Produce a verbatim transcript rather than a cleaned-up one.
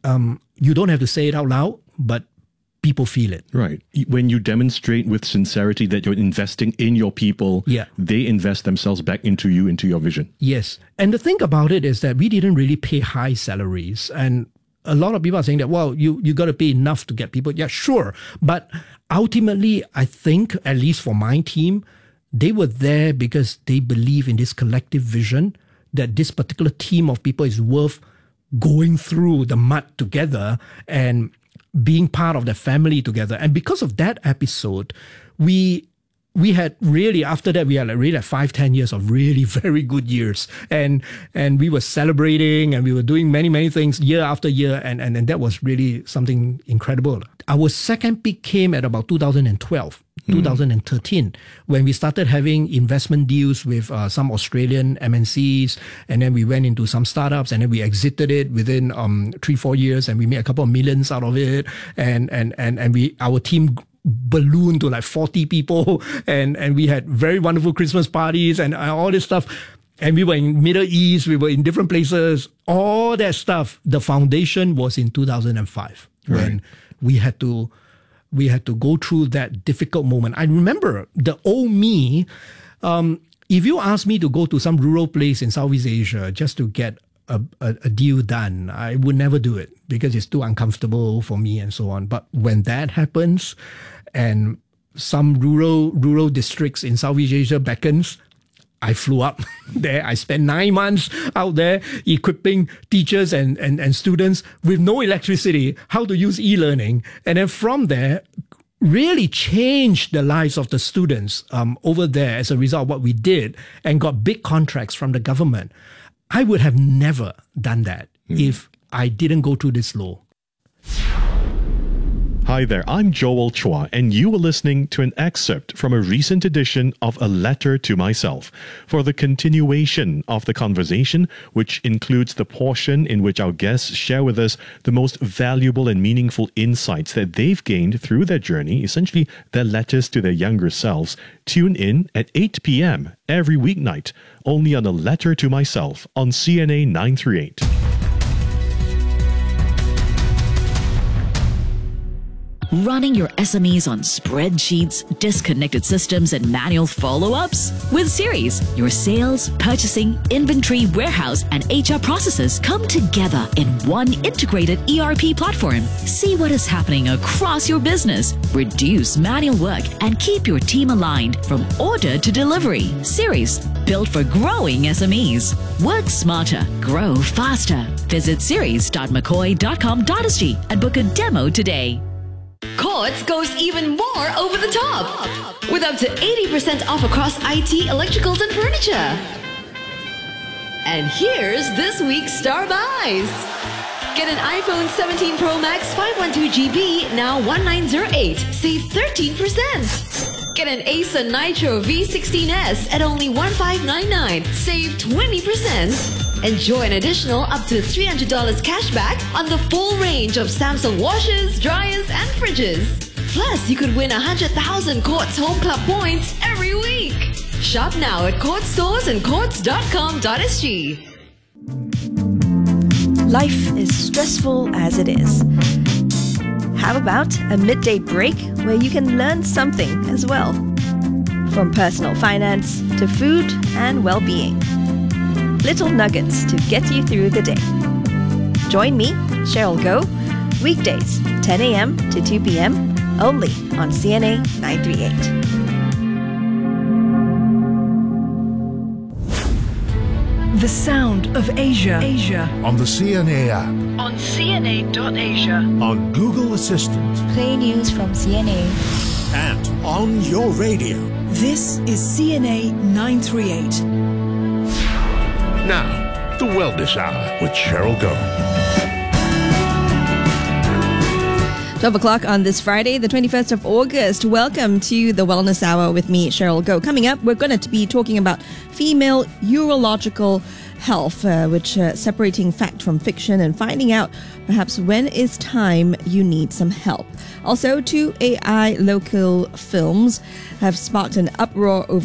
um, you don't have to say it out loud, but people feel it. Right. When you demonstrate with sincerity that you're investing in your people, yeah. they invest themselves back into you, into your vision. Yes. And the thing about it is that we didn't really pay high salaries. And a lot of people are saying that, well, you, you got to pay enough to get people. Yeah, sure. But ultimately, I think, at least for my team, they were there because they believe in this collective vision that this particular team of people is worth going through the mud together and being part of the family together. And because of that episode, we we had really, after that, we had like really like five, ten years of really very good years. And and we were celebrating and we were doing many, many things year after year. And, and, and that was really something incredible. Our second peak came at about two thousand twelve, mm. two thousand thirteen, when we started having investment deals with uh, some Australian M N Cs. And then we went into some startups and then we exited it within um, three, four years and we made a couple of millions out of it. And, and, and, and we, our team ballooned to like forty people and, and we had very wonderful Christmas parties and all this stuff. And we were in Middle East, we were in different places, all that stuff. The foundation was in two thousand five right. when we had to we had to go through that difficult moment. I remember the old me, um, if you ask me to go to some rural place in Southeast Asia just to get a, a, a deal done, I would never do it because it's too uncomfortable for me and so on. But when that happens and some rural rural districts in Southeast Asia beckons, I flew up there. I spent nine months out there equipping teachers and, and, and students with no electricity, how to use e-learning. And then from there, really changed the lives of the students um, over there as a result of what we did and got big contracts from the government. I would have never done that mm. if I didn't go through this law. Hi there, I'm Joel Chua, and you were listening to an excerpt from a recent edition of A Letter to Myself. For the continuation of the conversation, which includes the portion in which our guests share with us the most valuable and meaningful insights that they've gained through their journey, essentially their letters to their younger selves, tune in at eight p.m. every weeknight, only on A Letter to Myself on C N A nine thirty-eight. Running your S M Es on spreadsheets, disconnected systems, and manual follow-ups? With Series, your sales, purchasing, inventory, warehouse, and H R processes come together in one integrated E R P platform. See what is happening across your business, reduce manual work, and keep your team aligned from order to delivery. Series, built for growing S M Es. Work smarter, grow faster. Visit series dot mccoy dot com dot s g and book a demo today. Quartz goes even more over the top with up to eighty percent off across I T, electricals, and furniture. And here's this week's star buys. Get an iPhone seventeen Pro Max five twelve G B, now one nine zero eight, save thirteen percent. Get an Acer Nitro V sixteen S at only one five nine nine, save twenty percent. Enjoy an additional up to three hundred dollars cash back on the full range of Samsung washers, dryers, and fridges. Plus, you could win one hundred thousand Quartz Home Club points every week. Shop now at Quartz stores and quartz dot com dot s g. Life is stressful as it is. How about a midday break where you can learn something as well? From personal finance to food and well-being. Little nuggets to get you through the day. Join me, Cheryl Goh, weekdays, ten a.m. to two p.m. only on C N A nine thirty-eight. The sound of Asia. Asia. On the C N A app. On C N A dot asia. On Google Assistant. Play news from C N A. And on your radio. This is C N A nine thirty-eight. Now, the Wellness Hour with Cheryl Goh. twelve o'clock on this Friday, the twenty-first of August. Welcome to the Wellness Hour with me, Cheryl Goh. Coming up, we're going to be talking about female urological health, uh, which uh, separating fact from fiction and finding out perhaps when is time you need some help. Also, two A I local films have sparked an uproar over